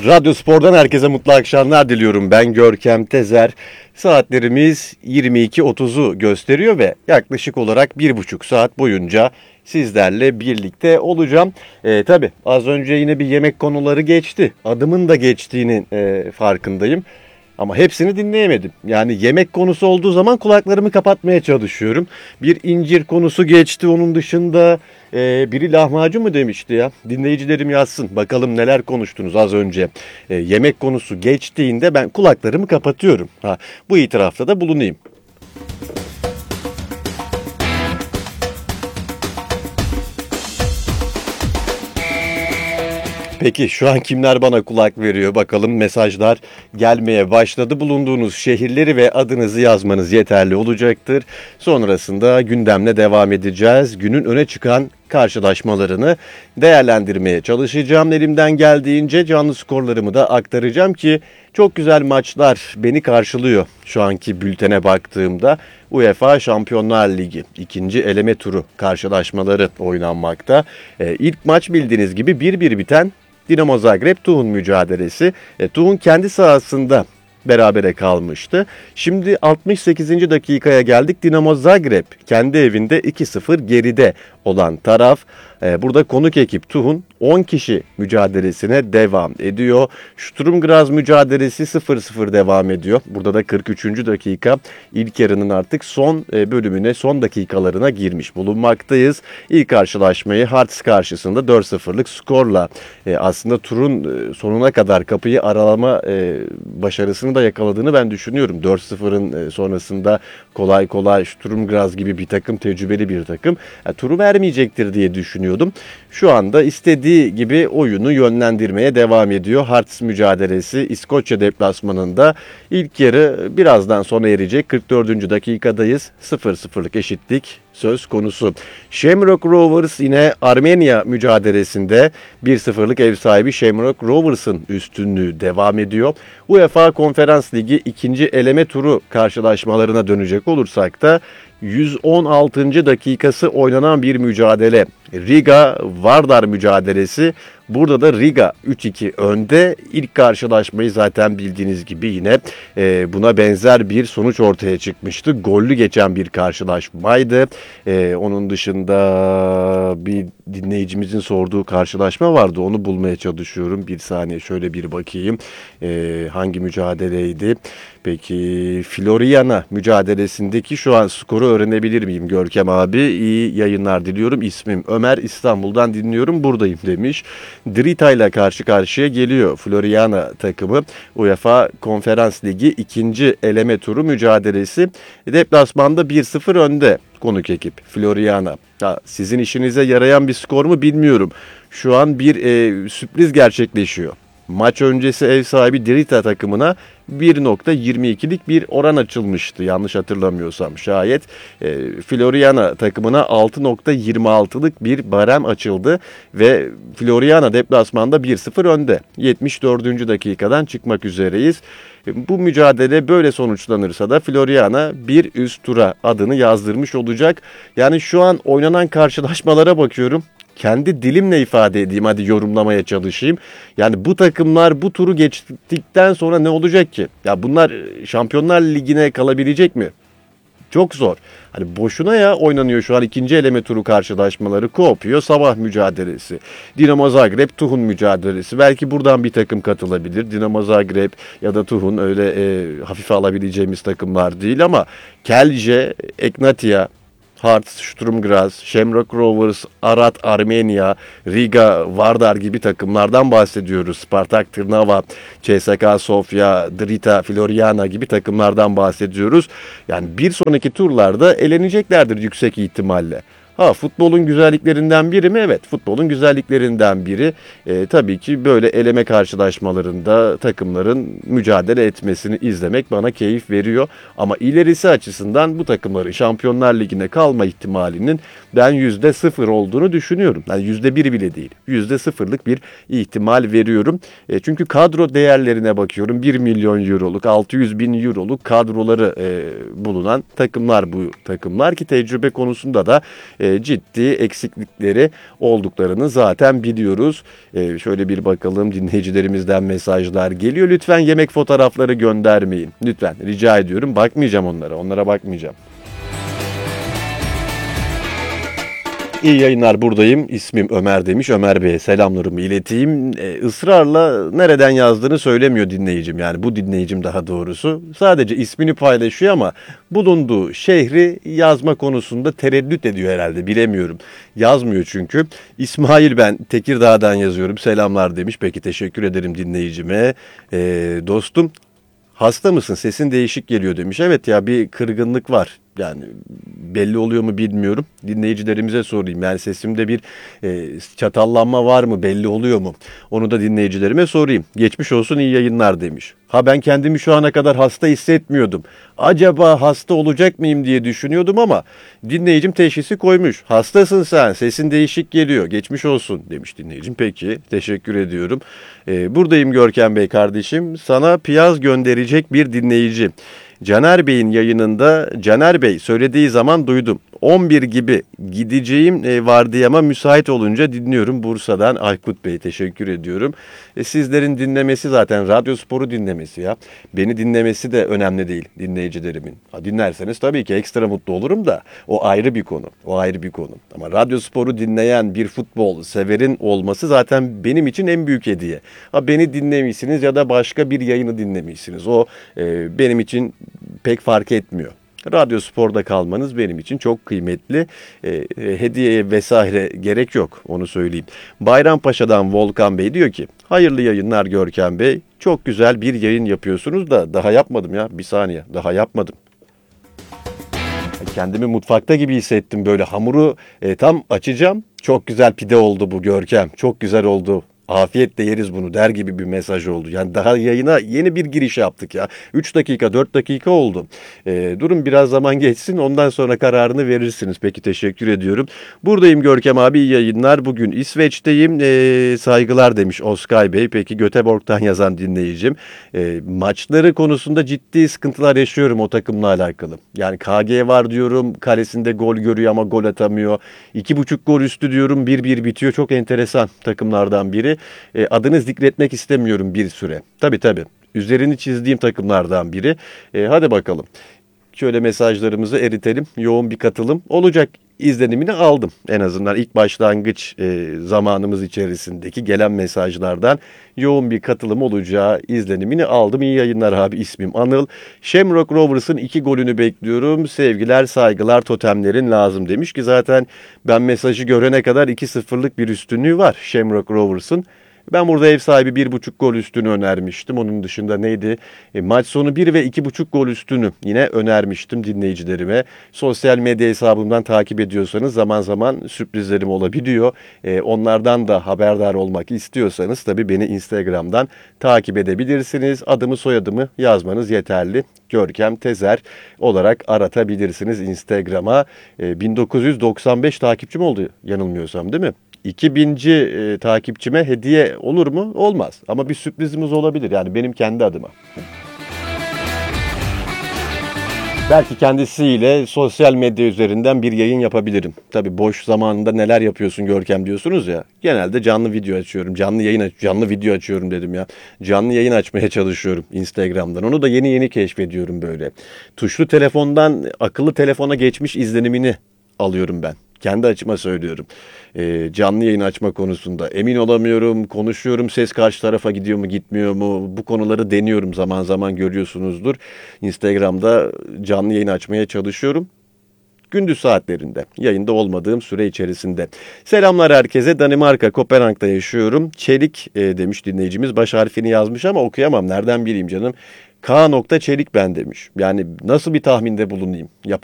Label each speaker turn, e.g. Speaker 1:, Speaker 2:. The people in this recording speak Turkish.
Speaker 1: Radyo Spor'dan herkese mutlu akşamlar diliyorum. Ben Görkem Tezer. Saatlerimiz 22.30'u gösteriyor ve yaklaşık olarak 1,5 saat boyunca sizlerle birlikte olacağım. Tabii az önce yine bir yemek konuları geçti. Adımın da geçtiğinin farkındayım. Ama hepsini dinleyemedim. Yani yemek konusu olduğu zaman kulaklarımı kapatmaya çalışıyorum. Bir incir konusu geçti, onun dışında biri lahmacun mu demişti ya. Dinleyicilerim yazsın bakalım neler konuştunuz az önce. Yemek konusu geçtiğinde ben kulaklarımı kapatıyorum. Bu itirafta da bulunayım. Peki şu an kimler bana kulak veriyor? Bakalım, mesajlar gelmeye başladı. Bulunduğunuz şehirleri ve adınızı yazmanız yeterli olacaktır. Sonrasında gündemle devam edeceğiz. Günün öne çıkan karşılaşmalarını değerlendirmeye çalışacağım. Elimden geldiğince canlı skorlarımı da aktaracağım ki çok güzel maçlar beni karşılıyor. Şu anki bültene baktığımda UEFA Şampiyonlar Ligi ikinci eleme turu karşılaşmaları oynanmakta. İlk maç bildiğiniz gibi 1-1 biten Dinamo Zagreb Tuhun mücadelesi. Tuhun kendi sahasında berabere kalmıştı. Şimdi 68. dakikaya geldik. Dinamo Zagreb kendi evinde 2-0 geride olan taraf. Burada konuk ekip Tuhun 10 kişi mücadelesine devam ediyor. Sturm Graz mücadelesi 0-0 devam ediyor. Burada da 43. dakika, ilk yarının artık son bölümüne, son dakikalarına girmiş bulunmaktayız. İlk karşılaşmayı Hearts karşısında 4-0'lık skorla aslında turun sonuna kadar kapıyı aralama başarısını da yakaladığını ben düşünüyorum. 4-0'ın sonrasında kolay kolay Sturm Graz gibi bir takım, tecrübeli bir takım turu vermeyecektir diye düşünüyordum. Şu anda istediği gibi oyunu yönlendirmeye devam ediyor. Hearts mücadelesi İskoçya deplasmanında ilk yarı birazdan sona erecek. 44. dakikadayız. 0-0'lık eşitlik söz konusu. Shamrock Rovers yine Armenia mücadelesinde 1-0'lık ev sahibi Shamrock Rovers'ın üstünlüğü devam ediyor. UEFA Konferans Ligi ikinci eleme turu karşılaşmalarına dönecek olursak da 116. dakikası oynanan bir mücadele. Riga Vardar mücadelesi. Burada da Riga 3-2 önde. İlk karşılaşmayı zaten bildiğiniz gibi yine buna benzer bir sonuç ortaya çıkmıştı. Gollü geçen bir karşılaşmaydı. Onun dışında bir dinleyicimizin sorduğu karşılaşma vardı. Onu bulmaya çalışıyorum. Bir saniye şöyle bir bakayım. Hangi mücadeleydi? Peki Floriana mücadelesindeki şu an skoru öğrenebilir miyim Görkem abi? İyi yayınlar diliyorum. İsmim Ömer, İstanbul'dan dinliyorum, buradayım demiş. Drita ile karşı karşıya geliyor Floriana takımı. UEFA Konferans Ligi ikinci eleme turu mücadelesi. Deplasmanda 1-0 önde konuk ekip Floriana. Sizin işinize yarayan bir skor mu bilmiyorum. Şu an bir sürpriz gerçekleşiyor. Maç öncesi ev sahibi Drita takımına 1.22'lik bir oran açılmıştı yanlış hatırlamıyorsam şayet. Floriana takımına 6.26'lık bir barem açıldı ve Floriana deplasmanda 1-0 önde. 74. dakikadan çıkmak üzereyiz. Bu mücadele böyle sonuçlanırsa da Floriana bir üst tura adını yazdırmış olacak. Yani şu an oynanan karşılaşmalara bakıyorum. Kendi dilimle ifade edeyim, hadi yorumlamaya çalışayım. Yani bu takımlar bu turu geçtikten sonra ne olacak ki? Ya bunlar Şampiyonlar Ligi'ne kalabilecek mi? Çok zor. Hani boşuna ya oynanıyor şu an ikinci eleme turu karşılaşmaları. Kuopio sabah mücadelesi. Dinamo Zagreb Tuhun mücadelesi. Belki buradan bir takım katılabilir. Dinamo Zagreb ya da Tuhun öyle hafife alabileceğimiz takımlar değil ama Kelce, Eknatia, Hearts, Sturm Graz, Shamrock Rovers, Arat, Armenia, Riga, Vardar gibi takımlardan bahsediyoruz. Spartak Trnava, CSKA Sofia, Drita, Floriana gibi takımlardan bahsediyoruz. Yani bir sonraki turlarda eleneceklerdir yüksek ihtimalle. Futbolun güzelliklerinden biri mi? Evet, futbolun güzelliklerinden biri. Tabii ki böyle eleme karşılaşmalarında takımların mücadele etmesini izlemek bana keyif veriyor. Ama ilerisi açısından bu takımların Şampiyonlar Ligi'ne kalma ihtimalinin ben %0 olduğunu düşünüyorum. Yani %1 bile değil. %0'lık bir ihtimal veriyorum. Çünkü kadro değerlerine bakıyorum. 1 milyon euroluk, 600 bin euroluk kadroları bulunan takımlar bu takımlar ki tecrübe konusunda da ciddi eksiklikleri olduklarını zaten biliyoruz. Şöyle bir bakalım, dinleyicilerimizden mesajlar geliyor. Lütfen yemek fotoğrafları göndermeyin. Lütfen rica ediyorum. Bakmayacağım onlara. Onlara bakmayacağım. İyi yayınlar, buradayım. İsmim Ömer demiş. Ömer Bey'e selamlarımı ileteyim. Israrla nereden yazdığını söylemiyor dinleyicim. Yani bu dinleyicim daha doğrusu. Sadece ismini paylaşıyor ama bulunduğu şehri yazma konusunda tereddüt ediyor herhalde. Bilemiyorum. Yazmıyor çünkü. İsmail, ben Tekirdağ'dan yazıyorum. Selamlar demiş. Peki, teşekkür ederim dinleyicime. Dostum, hasta mısın? Sesin değişik geliyor demiş. Evet ya, bir kırgınlık var. Yani belli oluyor mu bilmiyorum. Dinleyicilerimize sorayım. Yani sesimde bir çatallanma var mı? Belli oluyor mu? Onu da dinleyicilerime sorayım. Geçmiş olsun, iyi yayınlar demiş. Ha, ben kendimi şu ana kadar hasta hissetmiyordum. Acaba hasta olacak mıyım diye düşünüyordum ama dinleyicim teşhisi koymuş. Hastasın sen, sesin değişik geliyor. Geçmiş olsun demiş dinleyicim. Peki, teşekkür ediyorum. Buradayım Görkem Bey kardeşim. Sana piyaz gönderecek bir dinleyici. Caner Bey'in yayınında Caner Bey söylediği zaman duydum. 11 gibi gideceğim vardiyama müsait olunca dinliyorum. Bursa'dan Aykut Bey, teşekkür ediyorum. Sizlerin dinlemesi zaten Radyo Spor'u dinlemesi ya. Beni dinlemesi de önemli değil dinleyicilerimin. Dinlerseniz tabii ki ekstra mutlu olurum da o ayrı bir konu. O ayrı bir konu. Ama Radyo Spor'u dinleyen bir futbol severin olması zaten benim için en büyük hediye. Ha, beni dinlemişsiniz ya da başka bir yayını dinlemişsiniz. O benim için pek fark etmiyor. Radyo Spor'da kalmanız benim için çok kıymetli. Hediyeye vesaire gerek yok, onu söyleyeyim. Bayrampaşa'dan Volkan Bey diyor ki, hayırlı yayınlar Görkem Bey. Çok güzel bir yayın yapıyorsunuz da daha yapmadım ya. Bir saniye, daha yapmadım. Kendimi mutfakta gibi hissettim, böyle hamuru tam açacağım. Çok güzel pide oldu bu Görkem. Çok güzel oldu. Afiyetle yeriz bunu der gibi bir mesaj oldu. Yani daha yayına yeni bir giriş yaptık ya. 3 dakika 4 dakika oldu. Durun biraz zaman geçsin, ondan sonra kararını verirsiniz. Peki, teşekkür ediyorum. Buradayım Görkem abi, iyi yayınlar. Bugün İsveç'teyim. Saygılar demiş Oskay Bey. Peki, Göteborg'dan yazan dinleyicim. Maçları konusunda ciddi sıkıntılar yaşıyorum o takımla alakalı. Yani KG var diyorum, kalesinde gol görüyor ama gol atamıyor. 2,5 gol üstü diyorum, 1-1 bitiyor. Çok enteresan takımlardan biri. Adını zikretmek istemiyorum bir süre. Tabii. Üzerini çizdiğim takımlardan biri. Hadi bakalım. Şöyle mesajlarımızı eritelim. Yoğun bir katılım olacak izlenimini aldım. En azından ilk başlangıç zamanımız içerisindeki gelen mesajlardan yoğun bir katılım olacağı izlenimini aldım. İyi yayınlar abi, ismim Anıl. Shamrock Rovers'ın 2 golünü bekliyorum. Sevgiler, saygılar, totemlerin lazım demiş ki zaten ben mesajı görene kadar 2-0'lık bir üstünlüğü var Shamrock Rovers'ın. Ben burada ev sahibi 1,5 gol üstünü önermiştim. Onun dışında neydi? Maç sonu 1 ve 2,5 gol üstünü yine önermiştim dinleyicilerime. Sosyal medya hesabımdan takip ediyorsanız zaman zaman sürprizlerim olabiliyor. Onlardan da haberdar olmak istiyorsanız tabii beni Instagram'dan takip edebilirsiniz. Adımı soyadımı yazmanız yeterli. Görkem Tezer olarak aratabilirsiniz Instagram'a. 1995 takipçim oldu yanılmıyorsam, değil mi? 2000. Takipçime hediye olur mu? Olmaz. Ama bir sürprizimiz olabilir. Yani benim kendi adıma. Belki kendisiyle sosyal medya üzerinden bir yayın yapabilirim. Tabii boş zamanında neler yapıyorsun Görkem diyorsunuz ya. Genelde canlı video açıyorum. Canlı video açıyorum dedim ya. Canlı yayın açmaya çalışıyorum Instagram'dan. Onu da yeni keşfediyorum böyle. Tuşlu telefondan akıllı telefona geçmiş izlenimini alıyorum ben. Kendi açıma söylüyorum. Canlı yayın açma konusunda emin olamıyorum. Konuşuyorum, ses karşı tarafa gidiyor mu gitmiyor mu? Bu konuları deniyorum, zaman zaman görüyorsunuzdur. Instagram'da canlı yayın açmaya çalışıyorum. Gündüz saatlerinde, yayında olmadığım süre içerisinde. Selamlar herkese. Danimarka, Kopenhag'da yaşıyorum. Çelik demiş dinleyicimiz. Baş harfini yazmış ama okuyamam. Nereden bileyim canım. K. Çelik ben demiş. Yani nasıl bir tahminde bulunayım?